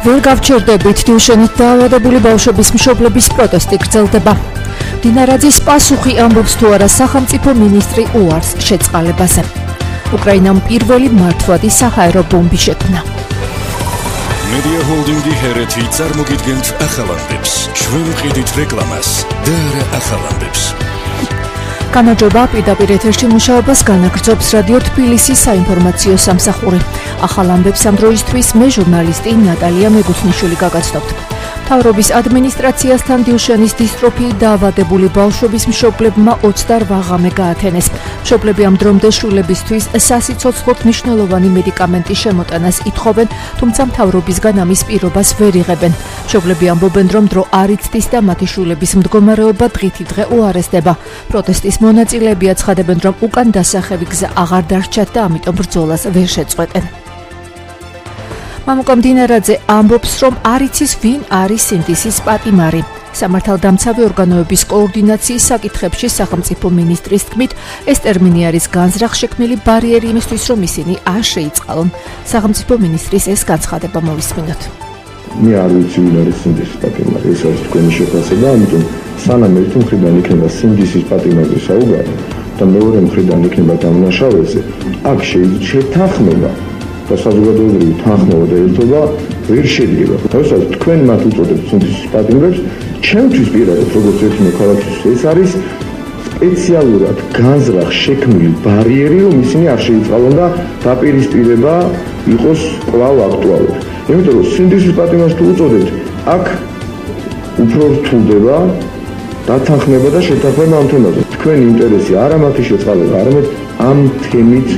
ვერ გავჩერდებით, დილშენით დაავადებული ბავშვების მშობლების პროტესტი გრძელდება. დინარაძის პასუხი ამბობს თუ არა სახელმწიფო მინისტრი უარს შეწყალებაზე. უკრაინამ პირველი მართვადი საჰაერო ბომბი შექმნა. Media Holding-ი ჰერეთი წარმოგიდგენთ ახალამდებს. ჩვენ ვყიდით რეკლამას და არა ახალამდებს. გამარჯობა, პირდაპირ ეთერში მუშაობას განაგრძობს რადიო თბილისის საინფორმაციო სამსახური. ახალამდებს ამ დროისთვის მე ჟურნალისტი ნატალია მეგუთნიშვილი გაგაცნობთ. მთავრობის ადმინისტრაციასთან დილშენის დისტროფიით დაავადებული ბავშვების მშობლებმა 28 ღამე გაათენეს. მშობლები ამ დრომდე შვილებისთვის სასიცოცხლოდ მნიშვნელოვანი მედიკამენტის შემოტანას ითხოვენ, თუმცა მთავრობისგან ამის პირობას ვერ იღებენ. მშობლები ამბობენ, რომ დრო არ იცდის და მათი შვილების მდგომარეობა დღითი დღე უარესდება. პროტესტის მონაწილეები აცხადებენ, რომ უკან დასახევი გზა აღარ დარჩათ და ამიტომ ბრძოლას ვერ შეწყვეტენ. მამუკა დინარაძე ამბობს, რომ არ იცის ვინ არის სინდისის პატიმარი. სამართალდამცავი ორგანოების კოორდინაციის საკითხებში სახელმწიფო მინისტრის თქმით, ეს ტერმინი არის განზრახშექმნილი ბარიერი იმისთვის, რომ ისინი არ შეიწყალონ. სახელმწიფო მინისტრის ეს განცხადება მოვისმინოთ. მე არ ვიცი ვინ არის სინდისის პატიმარი, ეს არის თქვენი შეფასება, ამიტომ სანამ ერთი მხრიდან იქნება სინდისის პატიმარზე საუბარი და მეორე მხრიდან იქნება დამნაშავეზე, აქ შეთანხმება და საზოგადოებრივი თანხმობა და ერთობა ვერ შედგება. თორსა თქვენ მათ უწოდებთ სინდისის პატიმრებს, ჩემთვის პირადად როგორც ერთი მოქალაქისთვის ეს არის სპეციალურად განზრახშექმნილი ბარიერი, რომ ისინი არ შეიწყალონ და დაპირისპირება იყოს კვლავ აქტუალური. იმიტომ რომ სინდისის პატიმარს თუ უწოდებთ, აქ უფრო რთულდება დათანხმება და შეთანხმება ამ თემაზე. თქვენი ინტერესი არა მათი შეწყალება, არამედ ამ თემით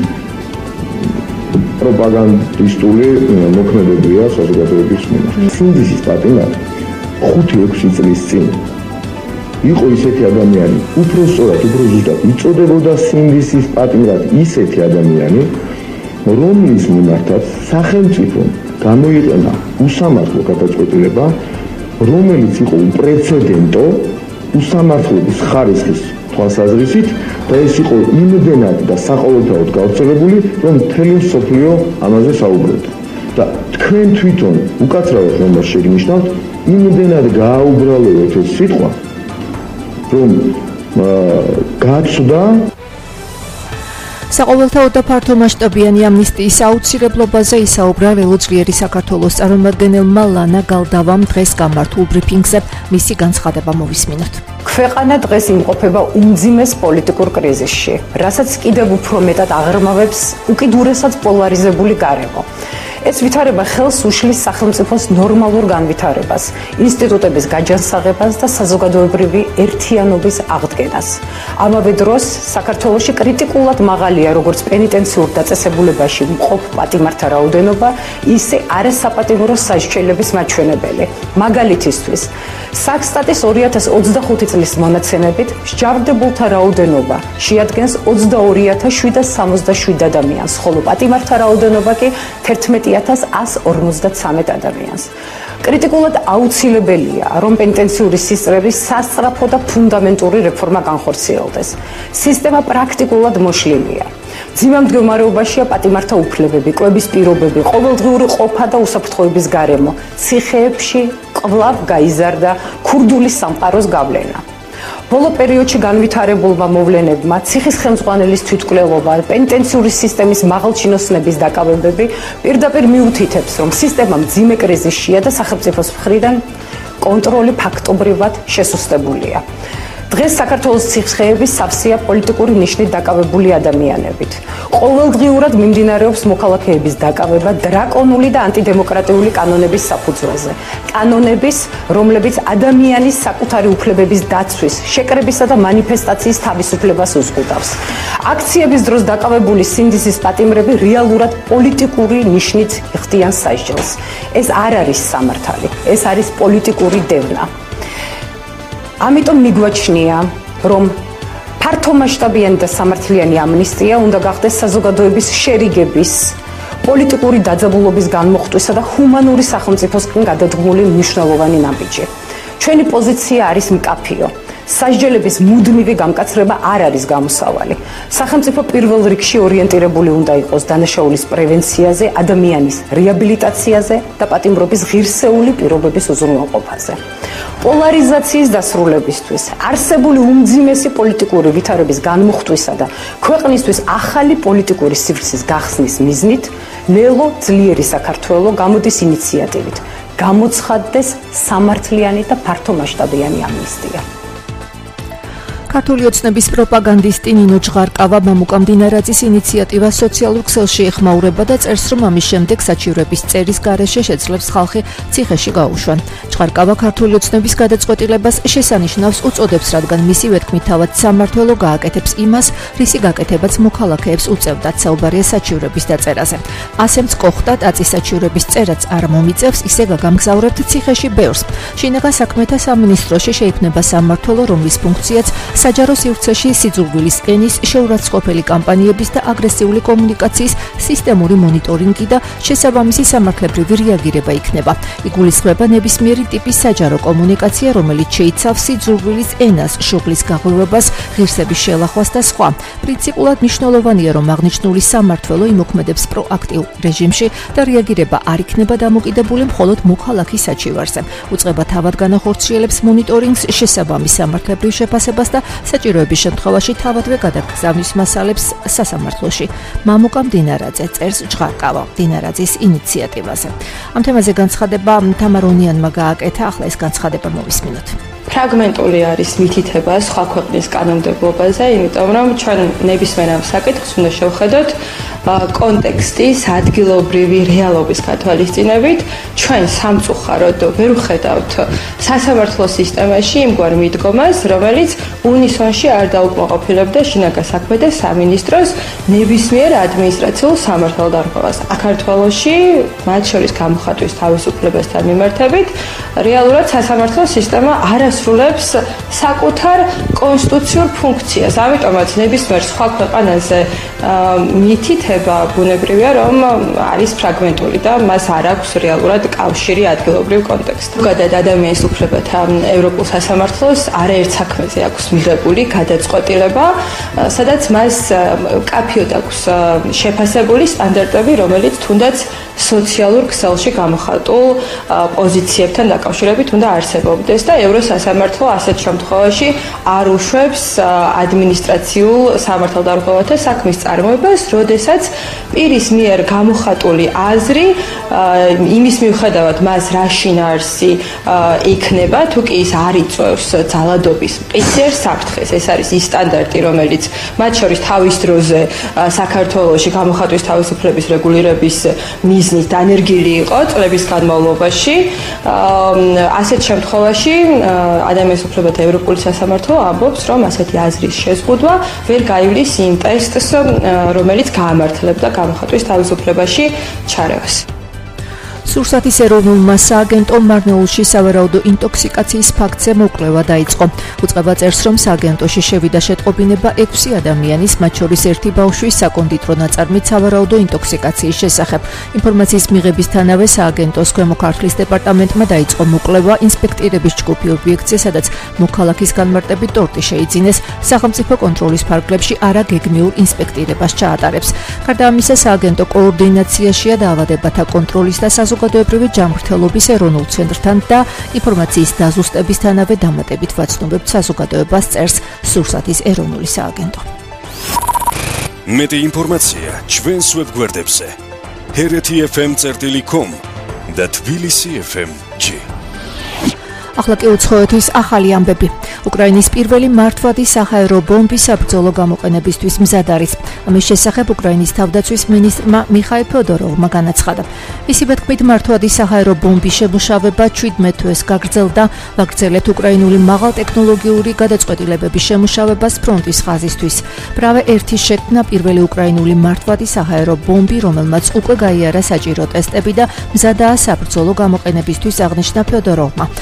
პროპაგანდისტული მოქმედებია საზოგადოების მიმართ. სინდისის პატიმარი 5-6 წლის წინ იყო ისეთი ადამიანი, უფრო სწორად, უფრო ზუსტად იწოდებოდა სინდისის პატიმრად ისეთი ადამიანი, რომლის მიმართაც სახელმწიფომ გამოიყენა უსამართლო გადაწყვეტილება, რომელიც იყო უპრეცედენტო უსამართლობის ხარისხის თვალსაზრისით და ეს იყო იმდენად და საყოველთაოდ გავრცელებული, რომ მთელი მსოფლიო ამაზე საუბრობდა. და თქვენ თვითონ უკაცრავად რომ შეგნიშნავთ, იმდენად გააუბრალეთ ეს სიტყვა, რომ გაცდა საყოველთაოდ და ფართომასშტაბიანი ამნისტიის აუცილებლობაზე ისაუბრა ველოძლიერი საქართველოს წარმომადგენელმა ლანა გალდავამ დღეს გამართულ ბრიფინგზე. მისი განცხადება მოვისმინოთ. ქვეყანა დღეს იმყოფება უმძიმეს პოლიტიკურ კრიზისში, რასაც კიდევ უფრო მეტად აღრმავებს უკიდურესად პოლარიზებული გარემო. ეს ვითარება ხელს უშლის სახელმწიფოს ნორმალურ განვითარებას, ინსტიტუტების გაჯანსაღებას და საზოგადოებრივი ერთიანობის აღდგენას. ამავე დროს საქართველოში კრიტიკულად მაღალია როგორც პენიტენციურ დაწესებულებაში მყოფ პატიმართა რაოდენობა, ისე არასაპატიმრო სასჯელების მაჩვენებელი. მაგალითისთვის, საქსტატის 2025 წლის მონაცემებით მსჯავრდებულთა რაოდენობა შეადგენს 22.767 ადამიანს, ხოლო პატიმართა რაოდენობა კი 11.153 ადამიანს. კრიტიკულად აუცილებელია, რომ პენიტენციური სისტემის სასწრაფო და ფუნდამენტური რეფორმა განხორციელდეს. სისტემა პრაქტიკულად მოშლილია. ძიმე მდგომარეობაშია პატიმართა უფლებები, კვების პირობები, ყოველდღიური ყოფა და უსაფრთხოების გარემო. ციხეებში კვლავ გაიზარდა ქურდული სამყაროს გავლენა. ბოლო პერიოდში განვითარებულმა მოვლენებმა, ციხის ხელმძღვანელის თვითმკვლელობა, პენიტენციური სისტემის მაღალჩინოსნების დაკავებები პირდაპირ მიუთითებს, რომ სისტემა მძიმე კრიზისშია და სახელმწიფოს მხრიდან კონტროლი ფაქტობრივად შესუსტებულია. დღეს საქართველოს ციხეები სავსეა პოლიტიკური ნიშნით დაკავებული ადამიანებით. ყოველდღიურად მიმდინარეობს მოქალაქეების დაკავება დრაკონული და ანტიდემოკრატიული კანონების საფუძველზე. კანონების, რომლებიც ადამიანის საკუთარი უფლებების დაცვის, შეკრებისა და მანიფესტაციის თავისუფლებას უზღუდავს. აქციების დროს დაკავებული სინდისის პატიმრები რეალურად პოლიტიკური ნიშნით იხდიან სასჯელს. ეს არ არის სამართალი, ეს არის პოლიტიკური დევნა. ამიტომ მიგვაჩნია, რომ ფართომასშტაბიანი და სამართლიანი ამნისტია უნდა გახდეს საზოგადოების შერიგების, პოლიტიკური დაძაბულობის განმოხტვისა და ჰუმანური სახელმწიფოსკენ გადადგმული მნიშვნელოვანი ნაბიჯი. ჩვენი პოზიცია არის მკაფიო. სასჯელების მუდმივი გამკაცრება არ არის გამოსავალი. სახელმწიფო პირველ რიგში ორიენტირებული უნდა იყოს დანაშაულის პრევენციაზე, ადამიანის რეაბილიტაციაზე და პატიმრობის ღირსეული პირობების უზრუნველყოფაზე. პოლარიზაციის დასრულებისთვის, არსებული უმძიმესი პოლიტიკური ვითარების განმუხტვისა და ქვეყნისთვის ახალი პოლიტიკური სივრცის გახსნის მიზნით, ნელო ძლიერი საქართველო გამოდის ინიციატივით. გამოცხადდეს სამართლიანი და ფართომასშტაბიანი ამნისტია. ქართული ოცნების პროპაგანდისტი ნინო ჯღარკავა მამუკა მდინარაძის ინიციატივას სოციალურ ქსელში ეხმაურება და წერს, რომ ამის შემდეგ საჩივრების წერის გარეშე შეძლებს ხალხი ციხეში გაუშვან. ჯღარკავა ქართული ოცნების გადაწყვეტილებას შესანიშნავს უწოდებს, რადგან მისივე თქმით თავად სამმართველო გააკეთებს იმას, რისი გაკეთებაც მოქალაქეებს უწევდათ. საუბარია საჩივრების დაწერაზე. ასემც კოხტა ტაწის საჩივრების წერაც არ მომიწევს, ისე გაგამგზავრებთ ციხეში ბევრს. შინაგან საქმეთა სამინისტროში შეიქმნება სამმართველო, რომლის ფუნქციაც საჯარო სივრცეში სიძულვილის ენის შეურაცხყოფელი კამპანიების და აგრესიული კომუნიკაციის სისტემური მონიტორინგი და შესაბამისი სამართლებრივი რეაგირება იქნება. იგულისხმება ნებისმიერი ტიპის საჯარო კომუნიკაცია, რომელიც შეიცავს სიძულვილის ენას, შუღლის გაღვივებას, ღირსების შელახვას და სხვა. პრინციპულად მნიშვნელოვანია, რომ აღნიშნული სამმართველო იმოქმედებს პროაქტიულ რეჟიმში და რეაგირება არ იქნება დამოკიდებული მხოლოდ მოქალაქის საჩივარზე. უწყება თავად განახორციელებს მონიტორინგს, შესაბამის სამართლებრივ შეფასებას და საჭიროების შემთხვევაში თავადვე გადაგზავნის მასალებს სასამართლოში. მამუკა მდინარაძე წერს ჯღარკავა მდინარაძის ინიციატივაზე. ამ თემაზე განცხადება თამარონიანმა გააკეთა, ახლა ეს განცხადება მოვისმინოთ. ფრაგმენტული არის მითითება სხვა ქვეყნის კანონმდებლობაზე, იმიტომ რომ ჩვენ ნებისმიერ ამ საკითხს უნდა შევხედოთ კონტექსტის ადგილობრივი რეალობის გათვალისწინებით. ჩვენ სამწუხაროდ ვერ ვხედავთ სასამართლო სისტემაში იმგვარ მიდგომას, რომელიც უნისონში არ დაუკმაყოფილებდა შინაგან საქმეთა სამინისტროს ნებისმიერ ადმინისტრაციულ სამართალდარღვევას. საქართველოში, მათ შორის გამოხატვის თავისუფლებასთან მიმართებით, რეალურად სასამართლო სისტემა არ ასრულებს საკუთარ კონსტიტუციურ ფუნქციას. ამიტომაც ნებისმიერ სხვა ქვეყანაზე მითითება ბუნებრივია, რომ არის ფრაგმენტული და მას არ აქვს რეალურად კავშირი ადგილობრივ კონტექსტთან. ზოგადად ადამიანის უფლებათა ევროპულ სასამართლოს არაერთ საქმეზე აქვს მიღებული გადაწყვეტილება, სადაც მას კაფიოდ აქვს შეფასებული სტანდარტები, რომელიც თუნდაც სოციალურ ქსელში გამოხატულ პოზიციებთან დაკავშირებით უნდა არსებობდეს და ევროსასამართლო ასეთ შემთხვევაში არ უშვებს ადმინისტრაციულ სამართალდარღვევათა საქმის წარმოებას, როდესაც პირის მიერ გამოხატული აზრი იმის მიუხედავად მას რა შინაარსი იქნება, თუ კი ის არ იწვევს ძალადობის მყისიერ საფრთხეს. ეს არის ის სტანდარტი, რომელიც მათ შორის თავის დროზე საქართველოში გამოხატვის თავისუფლების რეგულირების მიზნით დანერგილი იყო წლების განმავლობაში. ასეთ შემთხვევაში ადამიანის უფლებათა ევროპული სასამართლო ამბობს, რომ ასეთი აზრის შეზღუდვა ვერ გაივლის იმ ტესტს, რომელიც გაამართლებდა გამოხატვის თავისუფლებაში ჩარევას. სურსათის ეროვნულმა სააგენტომ მარნეულში სავარაუდო ინტოქსიკაციის ფაქტზე მოკვლევა დაიწყო. უწყება წერს, რომ სააგენტოში შევიდა შეტყობინება 6 ადამიანის, მათ შორის 1 ბავშვის საკონდიტრო ნაწარმით სავარაუდო ინტოქსიკაციის შესახებ. ინფორმაციის მიღებისთანავე სააგენტოს ქვემო ქართლის დეპარტამენტმა დაიწყო მოკვლევა ინსპექტირების ჯგუფი ობიექტზე, სადაც მოქალაქის განმარტებით ტორტი შეიძინეს, სახელმწიფო კონტროლის ფარგლებში არაგეგმიურ ინსპექტირებას ჩაატარებს. გარდა ამისა, სააგენტო კოორდინაციაშია დაავადებათა კონტროლის და საზოგადოებრივი ჯანმრთელობის ეროვნულ ცენტრთან და ინფორმაციის დაზუსტებისთანავე დამატებით ვაცნობებთ საზოგადოებას, წერს სურსათის ეროვნული სააგენტო. მეტი ინფორმაცია ჩვენს ვებგვერდებზე hereti.fm.com და tbilisi.fm.g. ახლა კი უცხოეთის ახალი ამბები. უკრაინის პირველი მართვადი საჰაერო ბომბის საბრძოლო გამოყენებისთვის მზად არის. ამის შესახებ უკრაინის თავდაცვის მინისტრმა მიხაილ ფედოროვმა განაცხადა. მისივე თქმით, მართვადი საჰაერო ბომბის შემუშავება 17 თვეს გაგრძელდა. ვაგრძელეთ უკრაინული მაღალტექნოლოგიური გადაწყვეტილებების შემუშავებას ფრონტის ხაზისთვის. ბრավე 1-ის შექმნა პირველი უკრაინული მართვადი საჰაერო ბომბი, რომელმაც უკვე გაიარა საჭირო ტესტები და მზადაა საბრძოლო გამოყენებისთვის, აღნიშნა ფედოროვმა. მისივე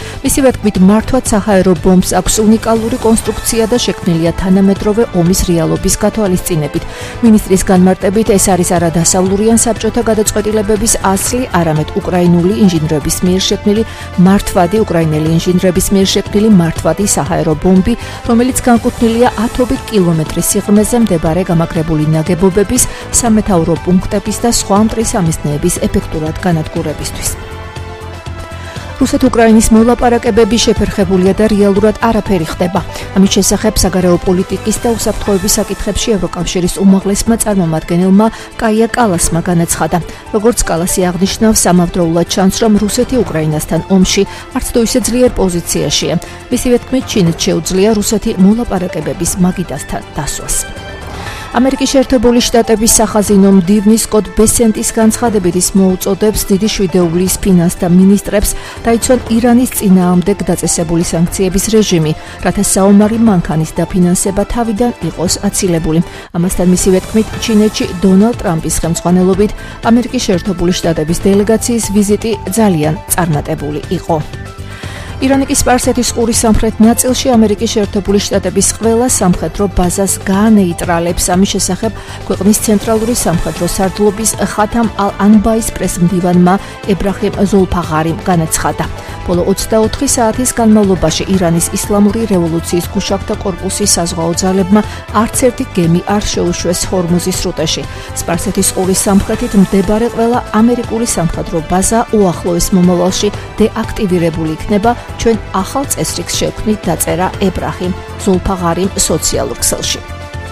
მისივე თქმით, მართვაც საჰაერო ბომბს აქვს უნიკალური კონსტრუქცია და შექმნილია თანამედროვე ომის რეალობის გათვალისწინებით. მინისტრის განმარტებით, ეს არის არა დასავლური ან საბჭოთა გადაწყვეტილებების ასლი, არამედ უკრაინული ინჟინრების მიერ შექმნილი მართვადი უკრაინელი ინჟინრების მიერ შექმნილი მართვადი საჰაერო ბომბი, რომელიც განკუთვნილია 10 კილომეტრის სიღრმეზე მდებარე გამაგრებული ნაგებობების, სამეთაურო პუნქტების და სხვა მტრისამისნეების ეფექტურად განადგურებისთვის. რუსეთ-უკრაინის მოლაპარაკებები შეფერხებულია და რეალურად არაფერი ხდება. ამის შესახებ საგარეო პოლიტიკის და უსაფრთხოების საკითხებში ევროკავშირის უმაღლესმა წარმომადგენელმა კაია კალასმა განაცხადა. როგორც კალასი აღნიშნავს, სამავდროულად ჩანს, რომ რუსეთი უკრაინასთან ომში არც თუ ისე ძლიერ პოზიციაშია. მისივე თქმით, ჩინეთს შეუძლია რუსეთი მოლაპარაკებების მაგიდასთან დასვას. ამერიკის შეერთებული შტატების სახაზინო მდივნის კოდ ბესენტის განცხადებით ის მოუწოდებს დიდი შვიდეულის ფინანსთა მინისტრებს დაიცვან ირანის წინააღმდეგ დაწესებული სანქციების რეჟიმი, რათა საომარი მანქანის დაფინანსება თავიდან იყოს აცილებული. ამასთან მისივე თქმით, ჩინეთში დონალდ ტრამპის ხელმძღვანელობით ამერიკის შეერთებული შტატების დელეგაციის ვიზიტი ძალიან წარმატებული იყო. ირანიკის სპარსეთის ყურის სამხრეთ ნაწილში ამერიკის შეერთებული შტატების ყველა სამხედრო ბაზას გაანეიტრალებს. ამის შესახებ ქვეყნის ცენტრალური სამხედრო სარდლობის ხათამ ალ-ანბაის პრესმდივანმა ებრაჰიმ ზოლფაღარიმ განაცხადა. ბოლო 24 საათის განმავლობაში ირანის ისლამური რევოლუციის გუშაგთა კორპუსის საზღვაო ძალებმა არც ერთი გემი არ შეუშვეს ჰორმუზის სრუტეში. სპარსეთის ყურის სამხრეთით მდებარე ყველა ამერიკული სამხედრო ბაზა უახლოეს მომავალში დეაქტივირებული იქნება. ჩვენ ახალ წესრიგს შევქმნით, დაწერა ებრაჰიმ ზოლფაღარიმ სოციალურ ქსელში.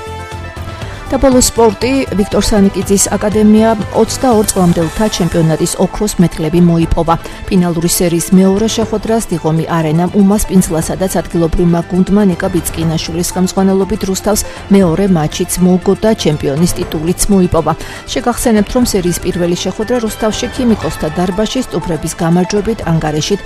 და ბოლო სპორტი, ვიქტორ სანიკიძის აკადემია 22 წლამდელთა ჩემპიონატის ოქროს მედლები მოიპოვა. ფინალური სერიის მეორე შეხვედრას დიღომი არენამ უმასპინძლა, სადაც ადგილობრივმა გუნდმა ნიკა ბიცკინაშვილის ხელმძღვანელობით რუსთავს მეორე მატჩიც მოუგო და ჩემპიონის ტიტულიც მოიპოვა. შეგახსენებთ, რომ სერიის პირველი შეხვედრა რუსთავში ქიმიკოსთა დარბაზში სტუბრების გამარჯვებით ანგარიშით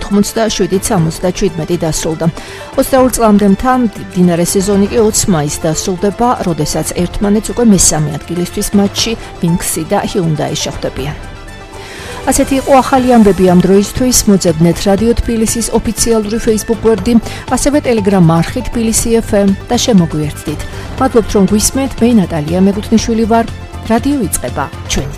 87-77 დასრულდა. 22 წლამდელთა მდინარე სეზონი კი 20 მაისს დასრულდება, როდესაც ერთმანეთს უკვე მესამე ადგილისთვის მატჩში ვინქსი და ჰიუნდაი შეხვდებიან. ასეთი იყო ახალი ამბები ამ დროისთვის. მოძებნეთ რადიო თბილისის ოფიციალური Facebook გვერდი, ასევე Telegram არხი თბილისი FM და შემოგვიერთდით. მადლობთ, რომ გვისმენთ. მე ნატალია მეგუთნიშვილი ვარ. რადიო იწყება ჩვენით.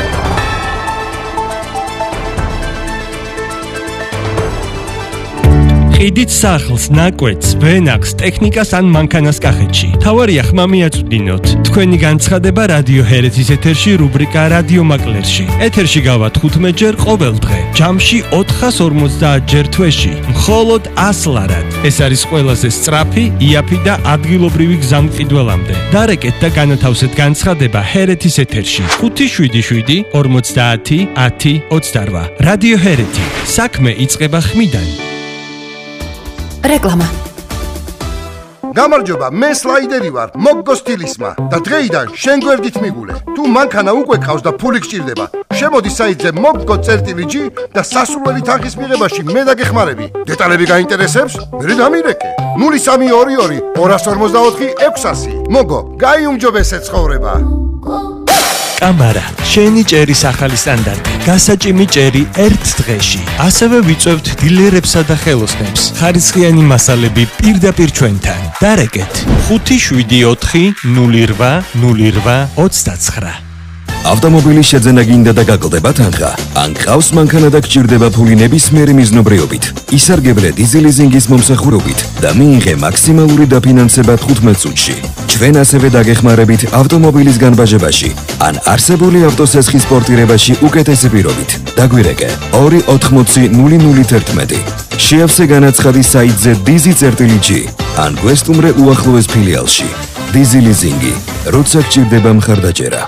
ყიდით სახლს, ნაკვეთს, ვენახს, ტექნიკას ან მანქანას კახეთში. თავარია ხმა მიაწვდინოთ. თქვენი განცხადება რადიო ჰერეთის ეთერში რუბრიკა რადიო მაკლერში. ეთერში გავა 15 ჯერ ყოველ დღე. ჯამში 450 ჯერ თვეში. მხოლოდ 100 ლარად. ეს არის ყველაზე სწრაფი, იაფი და ადგილობრივი გზამკიდველამდე. დარეკეთ და განათავსეთ განცხადება ჰერეთის ეთერში. 577 50 10 28. რადიო ჰერეთი. საქმე იწყება ხმიდან. რეკლამა. გამარჯობა, მე სლაიდერი ვარ, მოგგო სტილისმა და დღეიდან შენ გვერდით მიგულე. თუ მანქანა უკვე ყავს და ფული გჭირდება, შემოდი საიტზე moggo.g და სასურველი თანხის მიღებაში მე დაგეხმარები. დეტალები გაინტერესებს? მე დამირეკე. 0322 254 600. მოგო, გაიუმჯობესე ცხოვრება. კამარა, შენი ჭერის ახალი სტანდარტი. გასაჭიმი ჭერი ერთ დღეში. ასევე ვიწევთ დილერებსა და ხელოსნებს. ხარისხიანი მასალები პირდაპირ ჩვენთან. დარეკეთ 574 08 08 29. ავტომობილის შეძენა გინდა და გაკლდება თანხა. ან ყავს მანქანა და გჭირდება ფული ნებისმიერი მიზნობრიობით. ისარგებლე დიზელიზინგის მომსახურებით და მიიღე მაქსიმალური დაფინანსება 15 წუთში. ჩვენ ასევე დაგეხმარებით ავტომობილის განბაჟებაში ან არსებული ავტოსესხის პორტირებაში უკეთესი პირობით. დაგვირეკე 280 0011. შეავსე განაცხადი საიტზე dizi.g ან გვესტუმრე უახლოეს ფილიალში. დიზელიზინგი, როცა გჭირდება მხარდაჭერა.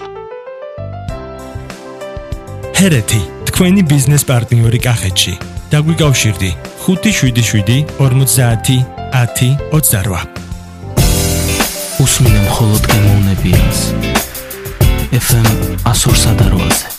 ჰერეთი, თქვენი ბიზნეს პარტნიორი კახეთში. დაგვიკავშირდი 577 50 10 28. უსმინე მხოლოდ გემოვნებიანს. FM 100-ზე.